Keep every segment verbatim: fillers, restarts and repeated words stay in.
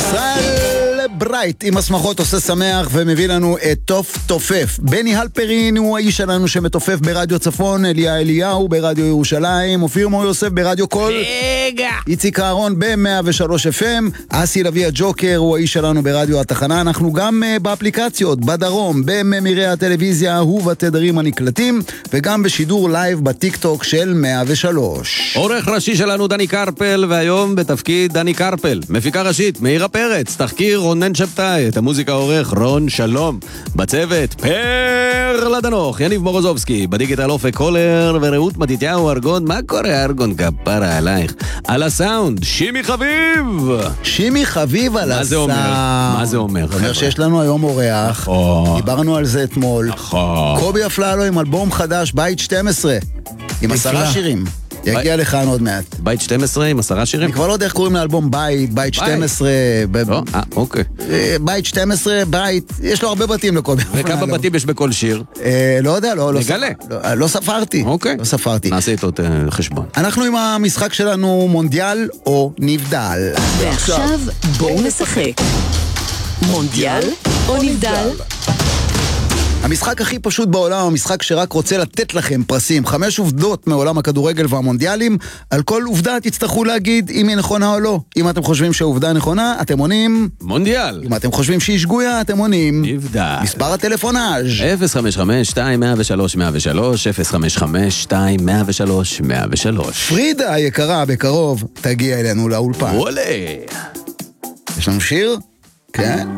ישראל ברייט עם הסמכות עושה שמח ומביא לנו את תוף תופף. בני הלפרין הוא האיש שלנו שמתופף ברדיו צפון, אליה אליהו ברדיו ירושלים, אופיר מור יוסף ברדיו קול, רגע איציק אהרון ב-מאה ושלוש אף אם, אסי לוי הג'וקר הוא האיש שלנו ברדיו התחנה. אנחנו גם uh, באפליקציות, בדרום, בממירי הטלוויזיה ובתדרים הנקלטים, וגם בשידור לייב בטיק-טוק של מאה ושלוש. עורך ראשי שלנו דני קרפל, והיום בתפקיד דני קרפל. מפיקה ראשית מאירה פרץ, תחקיר רונן שבתאי, את המוזיקה עורך רון שלום, בצוות פר לדנוך, יניב מורוזובסקי, בדיגיטל אופק קולר ורעות מתיתיהו ארגון. מה קורה ארגון כפרה עלייך? על הסאונד שימי חביב. שימי חביב על הסאונד. מה זה אומר? מה זה אומר? זה אומר שיש לנו היום אורח. נכון. דיברנו על זה אתמול. נכון. קובי אפללו עם אלבום חדש, בית שתים עשרה, עם עשרה שירים. יגיע לכאן עוד מעט. בית שתים עשרה עם עשרה שירים? אני כבר לא יודע איך קוראים לאלבום בית, בית שתים עשרה. לא, אה, אוקיי. בית שתים עשרה, בית, יש לו הרבה בתים לקובי אפללו. וכמה בתים יש בכל שיר? לא יודע, לא. נגלה. לא ספרתי. אוקיי. לא ספרתי. נעשה איתו חשבון. אנחנו עם המשחק שלנו מונדיאל או נבדל. ועכשיו בואו נשחק. מונדיאל או נבדל? המשחק הכי פשוט בעולם, המשחק שרק רוצה לתת לכם פרסים. חמש עובדות מעולם הכדורגל והמונדיאלים. על כל עובדה תצטרכו להגיד אם היא נכונה או לא. אם אתם חושבים שהעובדה נכונה, אתם עונים מונדיאל. אם אתם חושבים שהיא שגויה, אתם עונים נבדל. מספר הטלפונאז' אפס חמש חמש שתיים מאה ושלוש מאה ושלוש, אפס חמש חמש שתיים מאה ושלוש מאה ושלוש. פרידה היקרה בקרוב תגיע אלינו לאולפן. וואלה. יש לנו שיר? כן.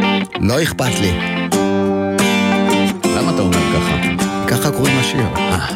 לא אכפת לי. למה אתה אומר ככה? ככה קוראים לשיר. אה.